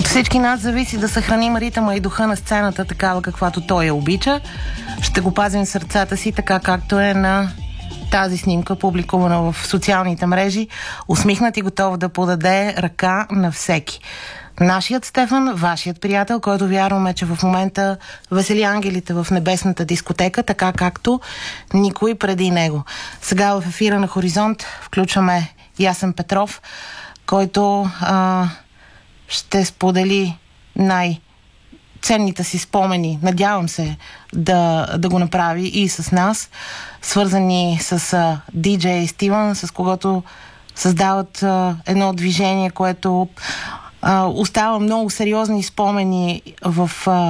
От всички нас зависи да съхраним ритъма и духа на сцената такава, каквато той я обича. Ще го пазим в сърцата си, така както е на тази снимка, публикувана в социалните мрежи. Усмихнат и готов да подаде ръка на всеки. Нашият Стефан, вашият приятел, който вярваме, че в момента весели ангелите в небесната дискотека, така както никой преди него. Сега в ефира на Хоризонт включваме Ясен Петров, който ще сподели най-ценните си спомени. Надявам се да го направи и с нас, свързани с DJ Стивън, с когото създават едно движение, което остава много сериозни спомени в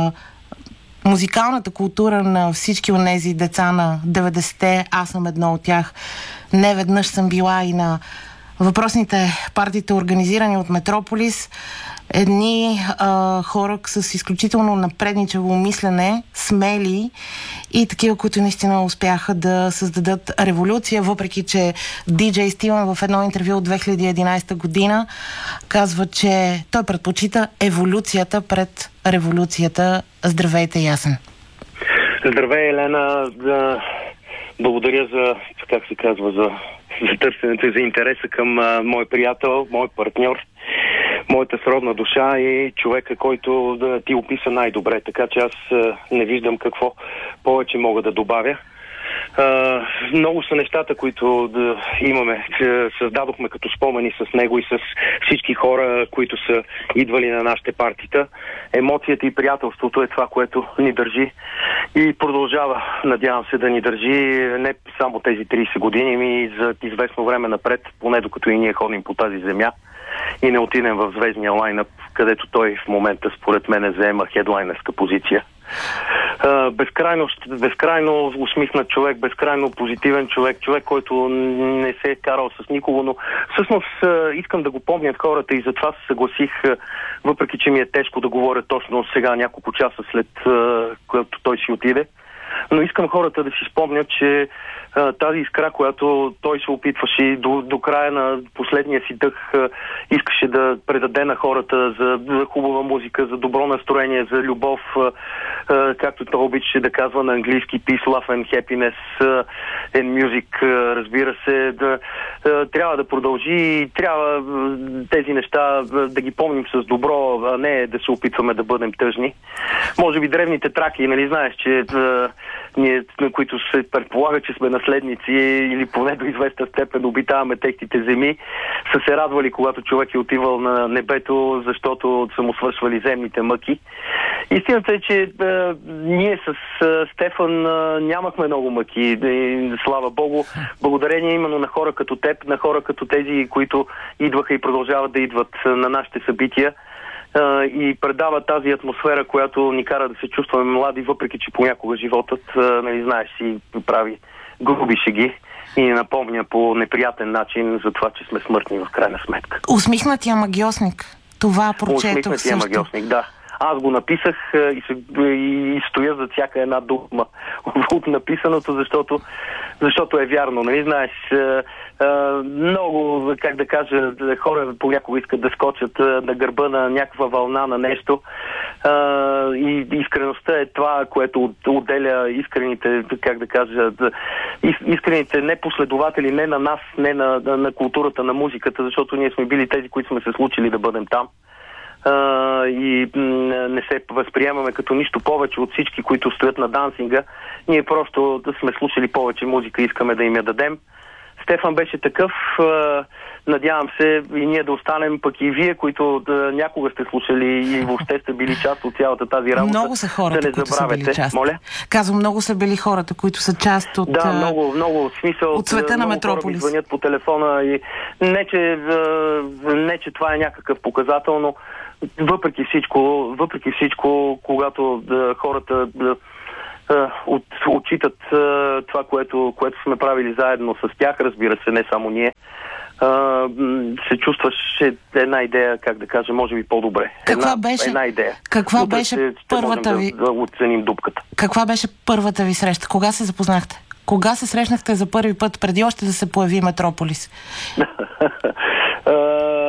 музикалната култура на всички онези деца на 90-те. Аз съм едно от тях. Не веднъж съм била и на въпросните партиите, организирани от Метрополис. Едни хора с изключително напредничаво мислене, смели и такива, които наистина успяха да създадат революция, въпреки че DJ Стивън в едно интервю от 2011 година казва, че той предпочита еволюцията пред революцията. Здравейте, Ясен! Здравей, Елена! Благодаря за, как се казва, за търсенето и за интереса към мой приятел, мой партньор, моята сродна душа и човека, който ти описа най-добре. Така че аз не виждам какво повече мога да добавя. Много са нещата, които имаме, създадохме като спомени с него и с всички хора, които са идвали на нашите партита. Емоцията и приятелството е това, което ни държи и продължава, надявам се, да ни държи не само тези 30 години, ми за известно време напред, поне докато и ние ходим по тази земя и не отидем в звездния лайнъп, където той в момента според мен заема хедлайнерска позиция. Безкрайно усмихнат човек, безкрайно позитивен човек, който не се е карал с никого, но всъщност искам да го помнят хората и затова се съгласих, въпреки че ми е тежко да говоря точно сега, няколко часа след когато той си отиде. Но искам хората да си спомнят, че тази искра, която той се опитваше до края на последния си дъх, искаше да предаде на хората за хубава музика, за добро настроение, за любов, както той обичаше да казва на английски peace, love and happiness and music, разбира се. Трябва да продължи и трябва тези неща да ги помним с добро, а не да се опитваме да бъдем тъжни. Може би древните траки, нали знаеш, че ние, на които се предполага, че сме наследници или поне до известна степен обитаваме техните земи, са се радвали, когато човек е отивал на небето, защото са му свършвали земните мъки. Истината е, че ние с Стефан нямахме много мъки. Слава Богу, благодарение именно на хора като теб, на хора като тези, които идваха и продължават да идват на нашите събития и предава тази атмосфера, която ни кара да се чувстваме млади, въпреки че понякога животът, нали знаеш, си прави груби шеги и ни напомня по неприятен начин за това, че сме смъртни в крайна сметка. Усмихнатия магиосник. Това прочетох също. Усмихнатия магиосник, да. Аз го написах и стоя за всяка една дума от написаното, защото е вярно. Нали знаеш, много, как да кажа, хора понякога искат да скочат на гърба на някаква вълна на нещо и искреността е това, което отделя искрените, как да кажа, искрените непоследователи, не на нас, не на културата на музиката, защото ние сме били тези, които сме се случили да бъдем там. И не се възприемаме като нищо повече от всички, които стоят на дансинга. Ние просто да сме слушали повече музика и искаме да им я дадем. Стефан беше такъв. Надявам се и ние да останем, пък и вие, които някога сте слушали и въобще сте били част от цялата тази работа. Много са хората, да не които забравяте. Са били част. Моля? Казвам, много са били хората, които са част от... Да, много смисъл. От света на Метрополис. Хора ми звънят по телефона и не, че това е някакъв показател, но въпреки всичко, когато хората отчитат това, което сме правили заедно с тях, разбира се, не само ние, се чувстваше една идея, как да кажа, може би по-добре. Една идея. Каква беше първата ви... Да оценим дупката. Каква беше първата ви среща? Кога се запознахте? Кога се срещнахте за първи път, преди още да се появи Метрополис?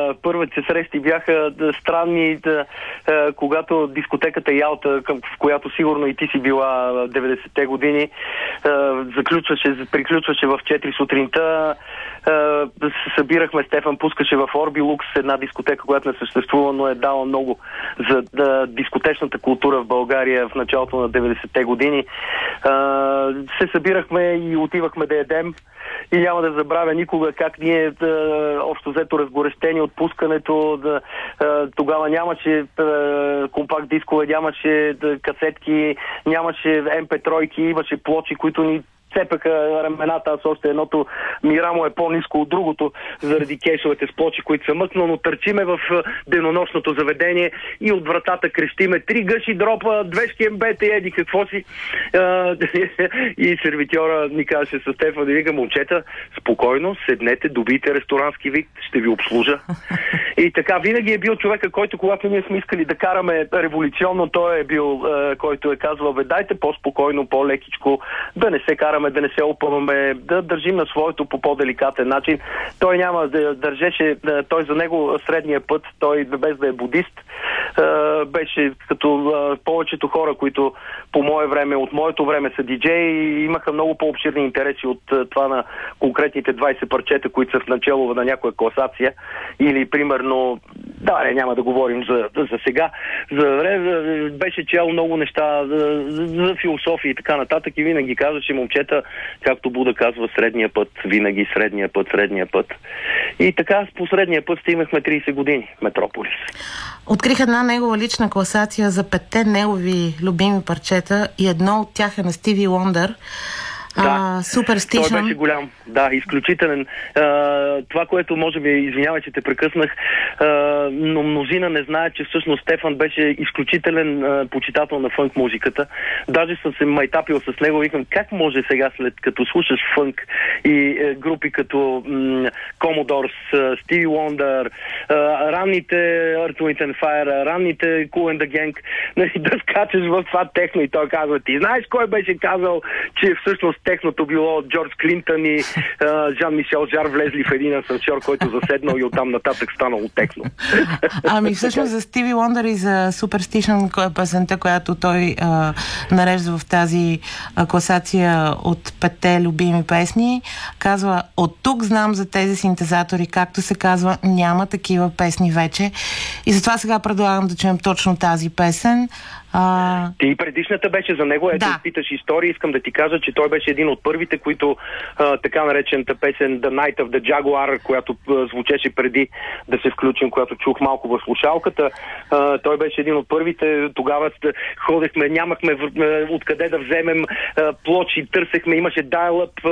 първите срещи бяха странни, когато дискотеката Ялта, в която сигурно и ти си била 90-те години, приключваше в 4 сутринта. Събирахме, Стефан пускаше в Орбилукс, една дискотека, която не съществува, но е дала много за дискотечната култура в България в началото на 90-те години. Се събирахме и отивахме да ядем. И няма да забравя никога как ние общо взето разгорещени от пускането. Тогава нямаше компакт дискове, нямаше касетки, нямаше MP3-ки, имаше плочи, които ни цепаха рамената, аз още едното ми рамо е по-ниско от другото, заради кешовете с плочи, които са мъкнал, но търчиме в денонощното заведение и от вратата крещиме 3 гъши дропа, 2 шкембета, еди какво си. И сервитьора ни казваше със Стефан, да вика, момчета, спокойно, седнете, добийте ресторански вид, ще ви обслужа. И така, винаги е бил човека, който когато ние сме искали да караме революционно, той е бил, който е казвал, дайте по-спокойно, по-лекичко, да не се караме, да не се опъваме, да държим на своето по по-деликатен начин. Той няма да държеше, той за него средния път, той без да е будист, беше като повечето хора, които по мое време, от моето време са диджеи, имаха много по-обширни интереси от това на конкретните 20 парчета, които са в начало на някоя класация. Или, примерно, няма да говорим за сега. За време беше чел много неща за философия и така нататък и винаги казваше, момчета, както Буда казва, средния път, винаги средния път. И така по средния път стигнахме 30 години, Метрополис. Открих една негова лична класация за 5 негови любими парчета и едно от тях е на Стиви Уондър. Superstition. Той беше голям. Да, изключителен. Това, което може би, извинявай, че те прекъснах, но мнозина не знаят, че всъщност Стефан беше изключителен почитател на фънк музиката. Даже съм се майтапил с него, викам, как може сега, след като слушаш фънк и групи като Commodores, Stevie Wonder, ранните Earth, Wind and Fire, ранните Kool and the Gang, да скачаш в това техно и той казва, ти знаеш кой беше казал, че всъщност техното било Джордж Клинтън и Жан-Мишел Жар влезли в един асансьор, който заседнал и оттам нататък станало техно. Ами всъщност за Стиви Уондър и за Superstition, песента, която той нарежда в тази класация от 5 любими песни, казва, от тук знам за тези синтезатори, както се казва, няма такива песни вече. И затова сега предлагам да чуем точно тази песен. Ти предишната беше за него, ето питаш история, искам да ти кажа, че той беше един от първите, които така наречената песен The Night of the Jaguar, която звучеше преди да се включим, която чух малко в слушалката, той беше един от първите, тогава ходехме, нямахме откъде да вземем плочи, търсехме, имаше dial-up,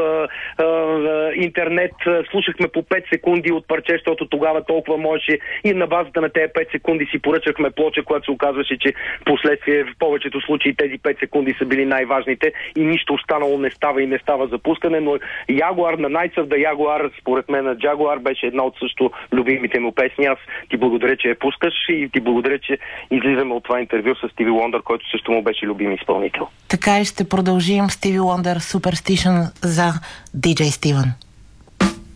интернет, слушахме по 5 секунди от парче, защото тогава толкова можеше и на базата на тези 5 секунди си поръчахме плоча, която се оказваше, че последствие в повечето случаи тези 5 секунди са били най-важните и нищо останало не става за пускане, но Jaguar на Nights of the Jaguar, според мен на Jaguar беше една от също любимите му песни. Аз ти благодаря, че я пускаш и ти благодаря, че излизаме от това интервю с Стиви Уондър, който също му беше любим изпълнител. Така и ще продължим Стиви Уондър Superstition за DJ Steven.